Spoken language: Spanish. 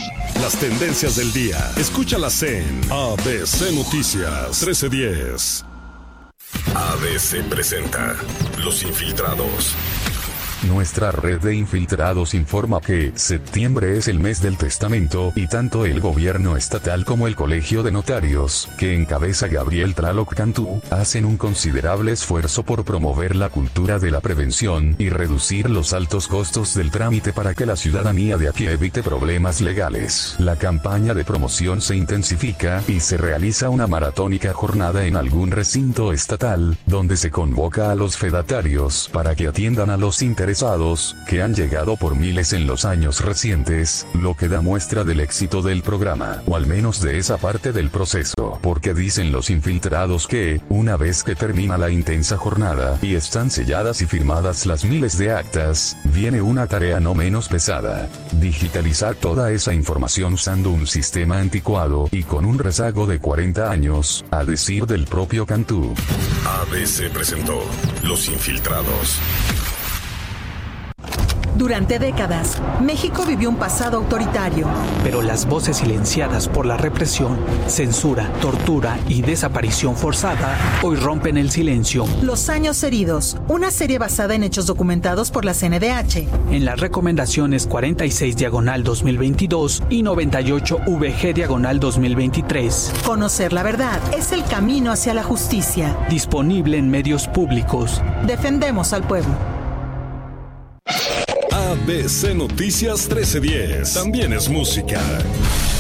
Las tendencias del día. Escúchalas en ABC Noticias 1310. ABC presenta Los Infiltrados. Nuestra red de infiltrados informa que septiembre es el mes del testamento y tanto el gobierno estatal como el Colegio de Notarios, que encabeza Gabriel Tlaloc Cantú, hacen un considerable esfuerzo por promover la cultura de la prevención y reducir los altos costos del trámite para que la ciudadanía de a pie evite problemas legales. La campaña de promoción se intensifica y se realiza una maratónica jornada en algún recinto estatal, donde se convoca a los fedatarios para que atiendan a los interesados que han llegado por miles en los años recientes, lo que da muestra del éxito del programa, o al menos de esa parte del proceso, porque dicen los infiltrados que, una vez que termina la intensa jornada y están selladas y firmadas las miles de actas, viene una tarea no menos pesada: digitalizar toda esa información usando un sistema anticuado y con un rezago de 40 años, a decir del propio Cantú. ABC presentó Los Infiltrados. Durante décadas, México vivió un pasado autoritario. Pero las voces silenciadas por la represión, censura, tortura y desaparición forzada hoy rompen el silencio. Los años heridos, una serie basada en hechos documentados por la CNDH. En las recomendaciones 46/2022 y 98/VG/2023. Conocer la verdad es el camino hacia la justicia. Disponible en medios públicos. Defendemos al pueblo. ABC Noticias 1310. También es música.